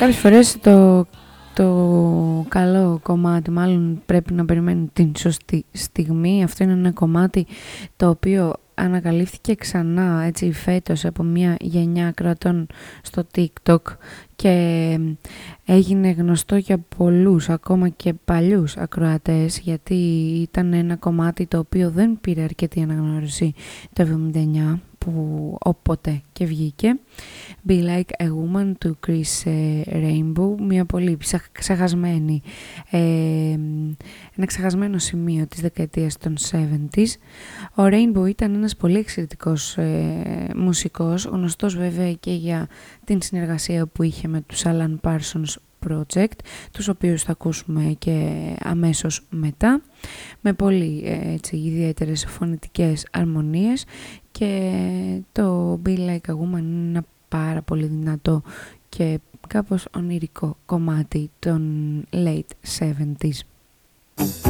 Κάποιες φορές το καλό κομμάτι μάλλον πρέπει να περιμένει την σωστή στιγμή. Αυτό είναι ένα κομμάτι το οποίο ανακαλύφθηκε ξανά έτσι φέτος από μια γενιά κρατών στο TikTok και έγινε γνωστό για πολλούς ακόμα και παλιούς ακροατές, γιατί ήταν ένα κομμάτι το οποίο δεν πήρε αρκετή αναγνώριση το 79 που όποτε και βγήκε. Be Like a Woman του Chris Rainbow, μια πολύ ξεχασμένη, ένα ξεχασμένο σημείο της δεκαετίας των 70s. Ο Rainbow ήταν ένας πολύ εξαιρετικός μουσικός, γνωστός βέβαια και για την συνεργασία που είχε με τους Alan Parsons Project, τους οποίους θα ακούσουμε και αμέσως μετά, με πολύ ιδιαίτερες φωνητικές αρμονίες, και το Be Like a Woman είναι ένα πάρα πολύ δυνατό και κάπως ονειρικό κομμάτι των late 70s.